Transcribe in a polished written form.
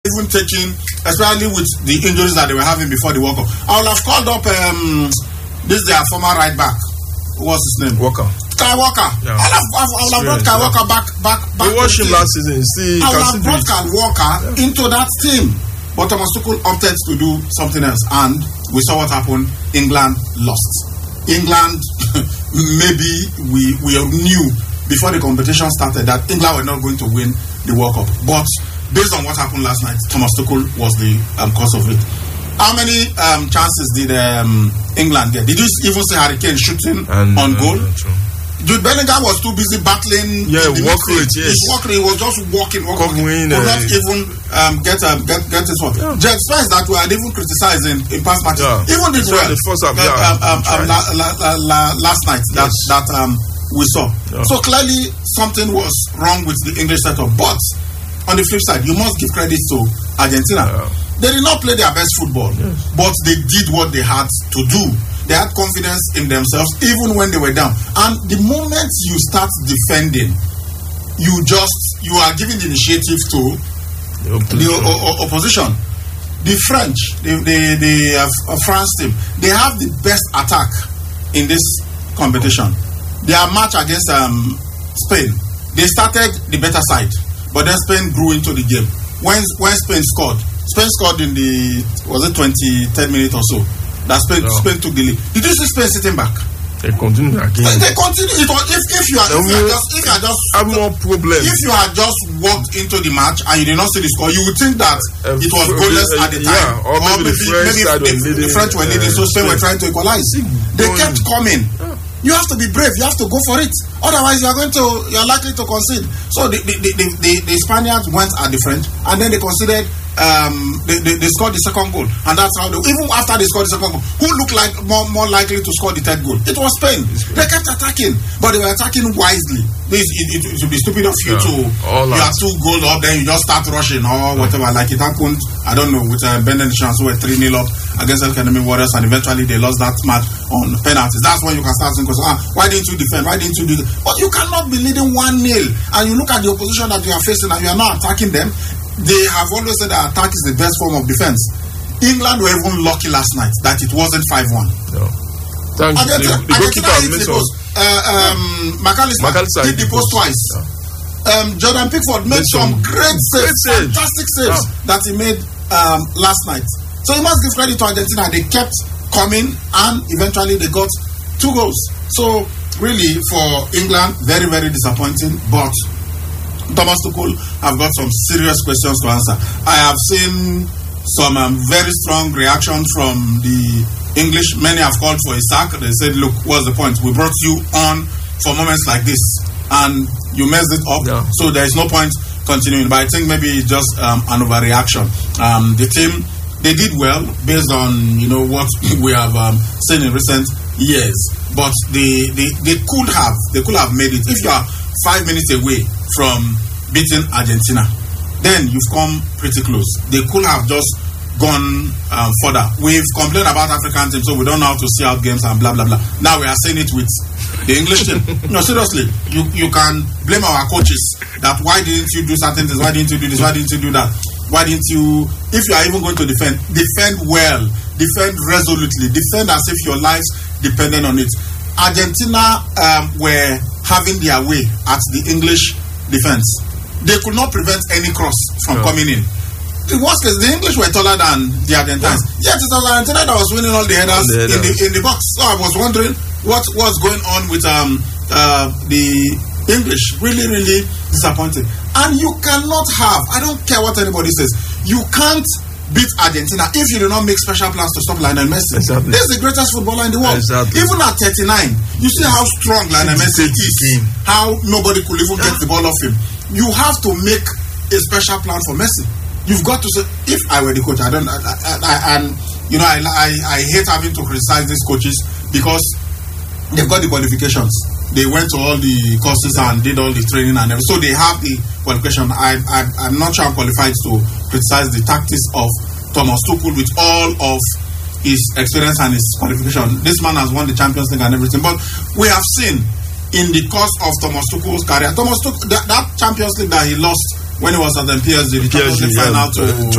even taken, especially with the injuries that they were having before the World Cup. I would have called up this their former right back. What's his name? Walker. Kai Walker. Yeah. I would have brought Kai Walker back. We watched him last season. I would have brought Kai Walker into that team. But Thomas Tuchel opted to do something else, and we saw what happened. England lost. England, maybe we knew before the competition started that England were not going to win the World Cup. But based on what happened last night, Thomas Tuchel was the cause of it. How many chances did England get? Did you even see Harry Kane shooting on goal? Jude Bellingham was too busy battling. Yeah, walk rate. Yes, his walk rate was just walking. Could not even get his one. Yeah. Jet Spence that we had even criticized in past matches. Yeah. Even did well. Last night that we saw. Yeah. So clearly something was wrong with the English setup. But on the flip side, you must give credit to Argentina. Yeah. They did not play their best football, but they did what they had to do. They had confidence in themselves even when they were down. And the moment you start defending, you are giving the initiative to the opposition. The French, the France team, they have the best attack in this competition. Their match against Spain, they started the better side, but then Spain grew into the game. When Spain scored in the 10 minutes or so. That Spain took the lead. Did you see Spain sitting back? They continue again. They continue. If you had just walked into the match and you did not see the score, you would think that it was goalless at the time. Yeah, or maybe the French were leading, so Spain were trying to equalize. They kept coming. You have to be brave. You have to go for it. Otherwise, you're likely to concede. So the Spaniards went at the French, and then they considered. They scored the second goal, and that's how even after they scored the second goal, who looked like more likely to score the third goal? It was Spain. They kept attacking, but they were attacking wisely. It would be stupid of you to you have 2 goals up, then you just start rushing or whatever. Like it happened, I don't know, with Benin Chance who were 3-0 up against Academy Warriors, and eventually they lost that match on penalties. That's when you can start thinking, why didn't you defend? Why didn't you do this? But you cannot be leading 1-0 and you look at the opposition that you are facing and you are not attacking them. They have always said that attack is the best form of defense. England were even lucky last night that it wasn't 5-1. No. Thank you. The goalkeeper missed us. McAllister hit the post twice. Yeah. Jordan Pickford made some great saves, fantastic saves that he made last night. So you must give credit to Argentina. They kept coming and eventually they got 2 goals. So really for England, very, very disappointing. But Thomas Tuchel have got some serious questions to answer. I have seen some very strong reaction from the English. Many have called for a sack. They said, look, what's the point? We brought you on for moments like this and you messed it up. Yeah. So there is no point continuing. But I think maybe it's just an overreaction. The team, they did well based on what we have seen in recent years. But they could have made it. If you are 5 minutes away from beating Argentina, then you've come pretty close. They could have just gone further. We've complained about African teams, so we don't know how to see out games and blah blah blah. Now we are saying it with the English team. No, seriously, you can blame our coaches that why didn't you do certain things? Why didn't you do this? Why didn't you do that? Why didn't you? If you are even going to defend well, defend resolutely, defend as if your lives depended on it. Argentina were having their way at the English defense. They could not prevent any cross from coming in. The worst case, the English were taller than the Argentines. Yet it was Argentina that was winning all the headers in the box. So I was wondering what was going on with the English. Really, really disappointing. And you cannot have, I don't care what anybody says, you can't beat Argentina if you do not make special plans to stop Lionel Messi. Exactly. This is the greatest footballer in the world. Exactly. Even at 39, you see how strong Lionel Messi is. How nobody could even get the ball off him. You have to make a special plan for Messi. You've got to say, if I were the coach, I hate having to criticize these coaches because they've got the qualifications. They went to all the courses and did all the training and everything. So they have the qualification. I'm not sure I'm qualified to criticize the tactics of Thomas Tuchel with all of his experience and his qualification. This man has won the Champions League and everything. But we have seen in the course of Thomas Tuchel's career, that Champions League that he lost when he was at the PSG, the Champions League final to